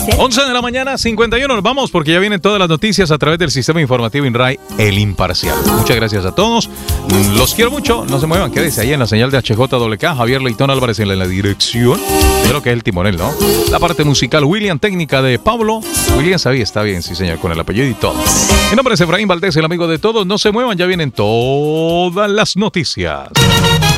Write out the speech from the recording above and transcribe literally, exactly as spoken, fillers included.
once de la mañana, cincuenta y uno. Nos vamos porque ya vienen todas las noticias a través del sistema informativo INRAI, El Imparcial. Muchas gracias a todos. Los quiero mucho. No se muevan. Quédense ahí en la señal de H J W K. Javier Leitón Álvarez en la, en la dirección. Creo que es el timonel, ¿no? La parte musical, William, técnica de Pablo. William sabía, está bien, sí señor, con el apellido y todo. Mi nombre es Efraín Valdés, el amigo de todos. No se muevan, ya vienen todas las noticias.